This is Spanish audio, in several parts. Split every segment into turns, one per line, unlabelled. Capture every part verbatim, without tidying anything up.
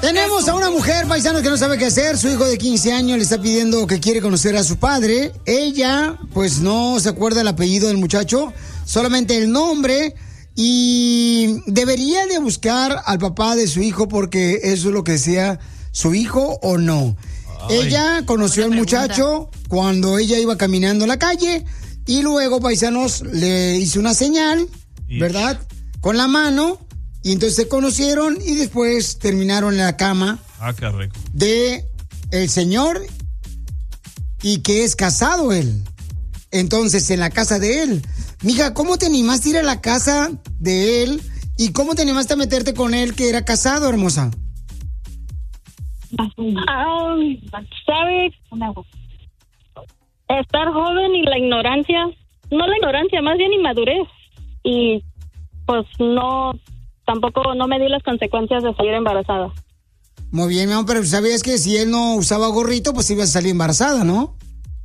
Tenemos a una mujer, paisano, que no sabe qué hacer. Su hijo de quince años le está pidiendo que quiere conocer a su padre. Ella, pues, no se acuerda el apellido del muchacho, solamente el nombre. Y debería de buscar al papá de su hijo porque eso es lo que decía su hijo o no. Ay, ella conoció al muchacho cuando ella iba caminando en la calle y luego, paisanos, le hizo una señal, ¿verdad? Con la mano. Y entonces se conocieron y después terminaron en la cama.
Ah, qué rico.
De el señor y que es casado él. Entonces, en la casa de él. Mija, ¿cómo te animaste a ir a la casa de él? ¿Y cómo te animaste a meterte con él que era casado, hermosa?
Um, ¿Sabes? Estar joven y la ignorancia. No la ignorancia, más bien inmadurez. Y pues no... Tampoco no me di las consecuencias de salir embarazada.
Muy bien, mi amor, pero sabías que si él no usaba gorrito, pues ibas a salir embarazada, ¿no?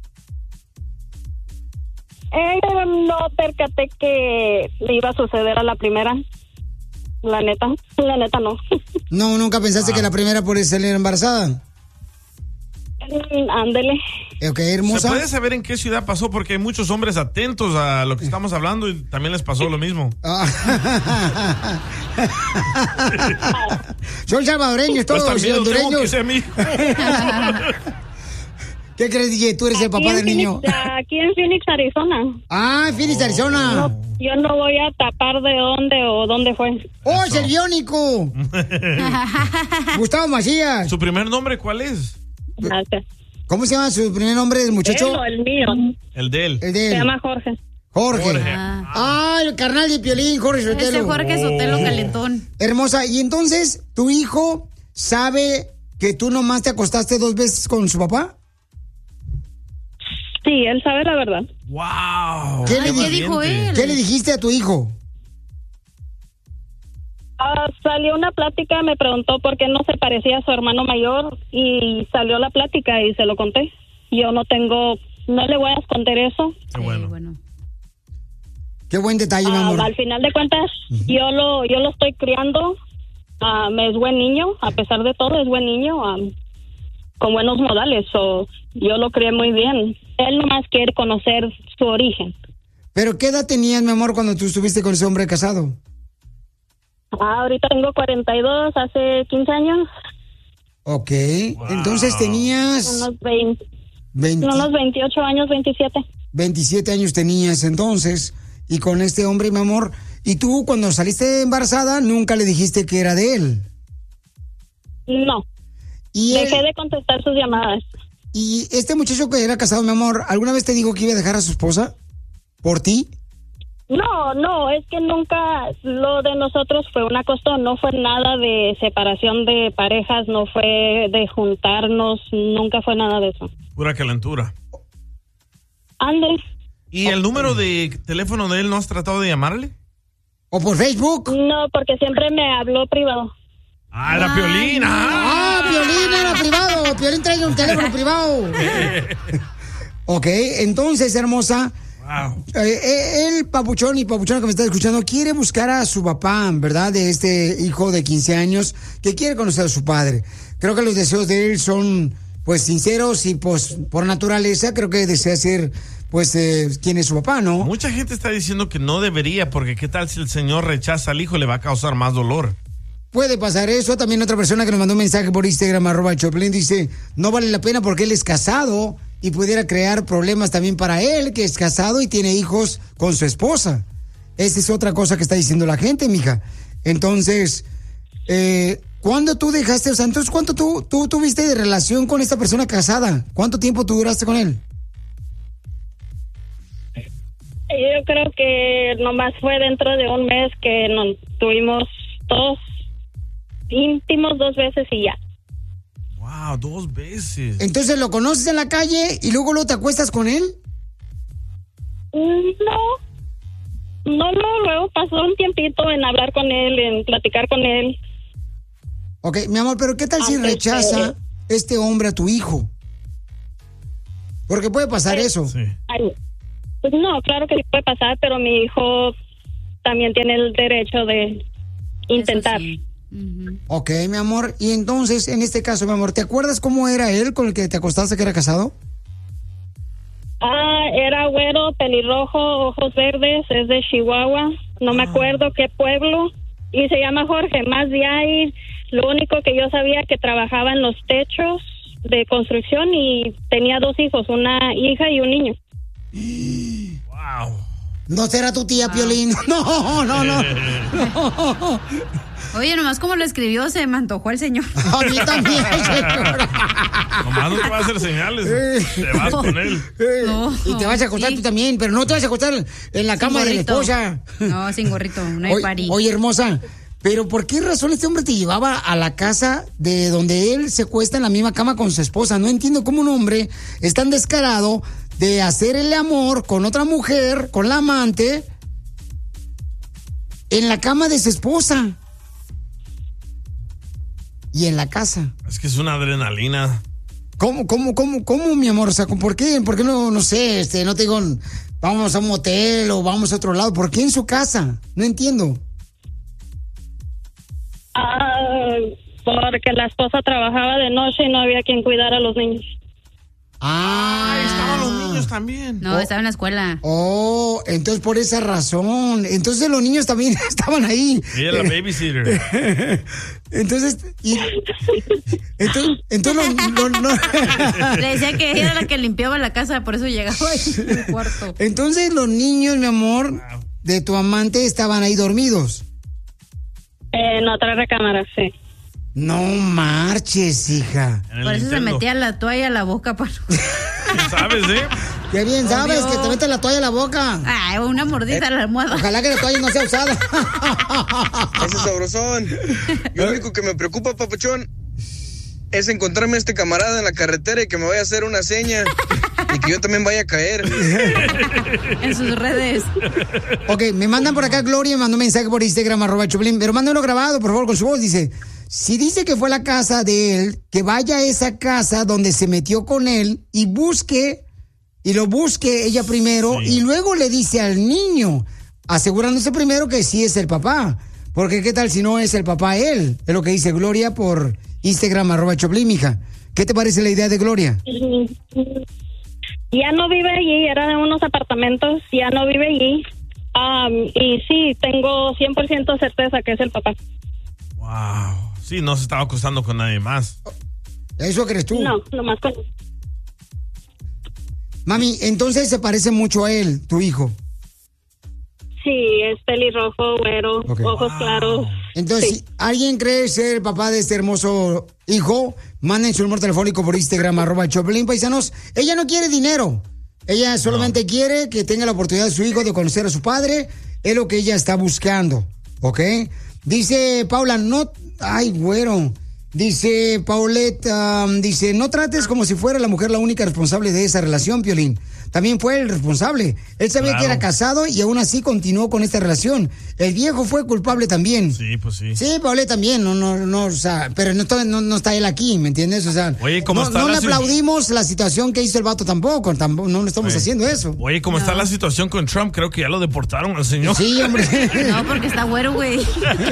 Eh, no percaté que le iba a suceder a la primera. La neta, la neta no.
No, nunca pensaste ah. que la primera podía salir embarazada.
Ándele.
Ok, hermosa.
¿Se puede saber en qué ciudad pasó? Porque hay muchos hombres atentos a lo que estamos hablando y también les pasó lo mismo.
Son salvadoreños todos,
pues
y hondureños.
Que sea mi hijo.
¿Qué crees, D J? Tú eres
aquí
el papá del
Phoenix,
niño.
Aquí en Phoenix, Arizona.
Ah, Phoenix, Arizona.
No, yo no voy a tapar de dónde o dónde fue.
¡Oh, es el biónico! Gustavo Macías.
¿Su primer nombre cuál es?
Gracias.
¿Cómo se llama su primer nombre del muchacho?
Él o el mío.
El de él.
El de él.
Se llama Jorge.
Jorge.
Jorge.
Ah. ah, el carnal de Piolín, Jorge Sotelo.
Ese Jorge Sotelo oh. calentón.
Hermosa, y entonces, ¿tu hijo sabe que tú nomás te acostaste dos veces con su papá?
Sí, él sabe la verdad.
¡Wow!
¿Qué,
Ay,
le,
¿qué dijo él?
¿Qué le dijiste a tu hijo?
Uh, salió una plática, me preguntó por qué no se parecía a su hermano mayor y salió la plática y se lo conté. Yo no tengo, no le voy a esconder eso.
Qué bueno.
Sí, bueno.
Qué buen detalle, mi amor.
Uh, al final de cuentas, uh-huh. yo lo yo lo estoy criando. Uh, es buen niño, a pesar de todo, es buen niño, um, con buenos modales. So, yo lo crié muy bien. Él nomás quiere conocer su origen.
¿Pero qué edad tenías, mi amor, cuando tú estuviste con ese hombre casado?
Ah, ahorita tengo cuarenta y dos, hace quince años.
Ok, wow. Entonces tenías...
Unos, veinte,
veinte,
unos veintiocho años, veintisiete.
veintisiete años tenías entonces, y con este hombre, mi amor. ¿Y tú, cuando saliste embarazada, nunca le dijiste que era de él?
No.
¿Y
Dejé
él...
de contestar sus llamadas.
¿Y este muchacho que era casado, mi amor, alguna vez te dijo que iba a dejar a su esposa? ¿Por ti?
No, no, es que nunca, lo de nosotros fue una costón, no fue nada de separación de parejas, no fue de juntarnos, nunca fue nada de eso.
Pura calentura.
Ande.
¿Y el número de teléfono de él no has tratado de llamarle?
¿O por Facebook?
No, porque siempre me habló privado.
Ah, era Piolín.
Ah, Piolín era privado. Piolín trae un teléfono privado. Ok, entonces, hermosa...
Wow.
Eh, el papuchón y papuchona que me está escuchando quiere buscar a su papá, ¿verdad? De este hijo de quince años que quiere conocer a su padre. Creo que los deseos de él son, pues, sinceros y, pues, por naturaleza, creo que desea ser, pues, eh, quién es su papá, ¿no?
Mucha gente está diciendo que no debería, porque qué tal si el señor rechaza al hijo, le va a causar más dolor.
Puede pasar eso. También otra persona que nos mandó un mensaje por Instagram, arroba Choplin, dice, no vale la pena porque él es casado y pudiera crear problemas también para él, que es casado y tiene hijos con su esposa. Esa es otra cosa que está diciendo la gente, mija. Entonces, eh, ¿cuándo tú dejaste, o sea, entonces, ¿cuánto tú, tú tuviste de relación con esta persona casada? ¿Cuánto tiempo tú duraste con él?
Yo creo que nomás fue dentro de un mes que nos tuvimos dos íntimos dos veces y ya.
Wow, dos veces.
Entonces, ¿lo conoces en la calle y luego luego te acuestas con él?
No, no, no, luego pasó un tiempito en hablar con él, en platicar con él.
Ok, mi amor, pero ¿qué tal si rechaza que... este hombre a tu hijo? Porque puede pasar
eh,
eso.
Sí.
Ay, pues no, claro que sí puede pasar, pero mi hijo también tiene el derecho de intentar.
Sí. Uh-huh.
Ok, mi amor. Y entonces, en este caso, mi amor, ¿te acuerdas cómo era él con el que te acostaste que era casado?
Ah, era güero, pelirrojo, ojos verdes, es de Chihuahua. No me acuerdo qué pueblo. Y se llama Jorge, más de ahí. Lo único que yo sabía que trabajaba en los techos de construcción y tenía dos hijos, una hija y un niño.
Wow.
¿No será tu tía, wow. Piolín? No, no, no. no.
Oye, nomás como lo escribió, se me antojó el señor.
A mí también, señor.
Nomás no te va a hacer señales. Eh, te vas con él.
Eh, no, y te vas a acostar sí. tú también, pero no te vas a acostar en la sin cama gorrito. de la esposa.
No, sin gorrito, no hay
oye,
party.
Oye, hermosa, pero ¿por qué razón este hombre te llevaba a la casa de donde él se cuesta en la misma cama con su esposa? No entiendo cómo un hombre es tan descarado de hacer el amor con otra mujer, con la amante, en la cama de su esposa. Y en la casa.
Es que es una adrenalina.
¿Cómo, cómo, cómo, cómo, mi amor? O sea, ¿por qué? ¿Por qué no, no sé, este, no te digo, vamos a un motel o vamos a otro lado? ¿Por qué en su casa? No entiendo.
Ah, porque la esposa trabajaba de noche y no había quien cuidara a los niños.
Ah,
ah estaban los niños también.
No, oh, estaba en la escuela.
Oh, entonces por esa razón. Entonces los niños también estaban ahí.
Ella era la babysitter.
Entonces, y, entonces, entonces no, no, no.
Le decía que ella era la que limpiaba la casa, por eso llegaba ahí en el cuarto.
Entonces los niños, mi amor, wow. de tu amante estaban ahí dormidos.
En otra recámara, sí.
No marches, hija.
Por eso Nintendo. Se metía la toalla a la boca para...
¿Sabes, eh?
Qué bien Obvio. Sabes que te metes la toalla a la boca.
Ay, una mordida eh, a la almohada.
Ojalá que la toalla no sea usada.
Ese sabrosón. Lo único que me preocupa, papuchón, es encontrarme a este camarada en la carretera y que me vaya a hacer una seña y que yo también vaya a caer.
En sus redes.
Ok, me mandan por acá, Gloria, me mandó un mensaje por Instagram, arroba Choplin, pero mándalo grabado, por favor, con su voz, dice... Si dice que fue a la casa de él, que vaya a esa casa donde se metió con él y busque, y lo busque ella primero, sí. y luego le dice al niño, asegurándose primero que sí es el papá. Porque qué tal si no es el papá él, es lo que dice Gloria por Instagram, arroba Choplin, mija. ¿Qué te parece la idea de Gloria?
Ya no vive allí, era de unos apartamentos, ya no vive allí. Um, y sí, tengo cien por ciento certeza que es el papá.
Wow. Sí, no se estaba acostando con nadie más.
¿Eso crees tú?
No, nomás con...
Mami, entonces se parece mucho a él, tu hijo.
Sí, es pelirrojo, güero, okay. ojos wow. claros.
Entonces,
sí.
si alguien cree ser el papá de este hermoso hijo, manden su número telefónico por Instagram, arroba Choplin, paisanos. Ella no quiere dinero. Ella solamente no. quiere que tenga la oportunidad de su hijo de conocer a su padre. Es lo que ella está buscando, ¿ok? Dice Paula, no... Ay, güero. Dice Paulette, um, dice, no trates como si fuera la mujer la única responsable de esa relación, Piolín. También fue el responsable. Él sabía claro. que era casado y aún así continuó con esta relación. El viejo fue culpable también.
Sí, pues sí.
Sí, Paulette también, no, no, no, o sea, pero no está, no, no está él aquí, ¿me entiendes? O sea,
Oye, ¿cómo
no,
está
no
la
le aplaudimos la situación que hizo el vato tampoco, tampoco no le estamos Oye. haciendo eso.
Oye, ¿cómo
no.
está la situación con Trump? Creo que ya lo deportaron al señor.
Sí, hombre.
No, porque está güero, güey.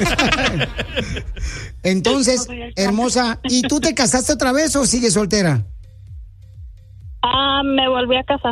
Entonces, hermosa, ¿y tú te casaste otra vez o sigues soltera?
Ah, me volví a casar.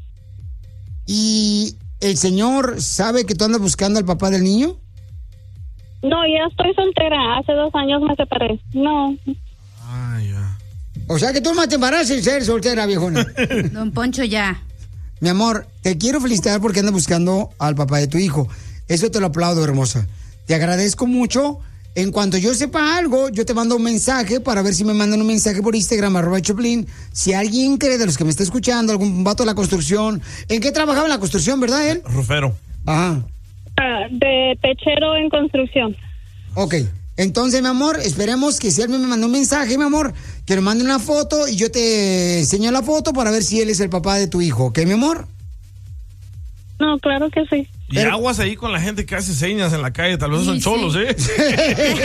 ¿Y el señor sabe que tú andas buscando al papá del niño?
No, ya estoy soltera. Hace dos años me separé. No.
Ah, ya.
O sea que tú más te embarazas sin ser soltera, viejona.
Don Poncho, ya.
Mi amor, te quiero felicitar porque andas buscando al papá de tu hijo. Eso te lo aplaudo, hermosa. Te agradezco mucho. En cuanto yo sepa algo, yo te mando un mensaje para ver si me mandan un mensaje por Instagram, arroba Choplin. Si alguien cree de los que me está escuchando, algún vato de la construcción. ¿En qué trabajaba en la construcción, verdad, él?
Rufero.
Ajá.
Uh, de techero en construcción.
Ok. Entonces, mi amor, esperemos que si él me mandó un mensaje, mi amor, que me mande una foto y yo te enseño la foto para ver si él es el papá de tu hijo. ¿Ok, mi amor?
No, claro que sí.
Y Pero... aguas ahí con la gente que hace señas en la calle, tal vez sí, son cholos, sí. ¿eh?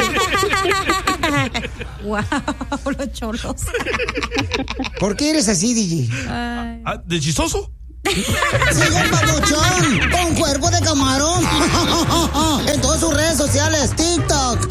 Wow, los cholos.
¿Por qué eres así, D J?
Ah, ¿de chistoso?
Sigue el papuchón con cuerpo de camarón en todas sus redes sociales, TikTok,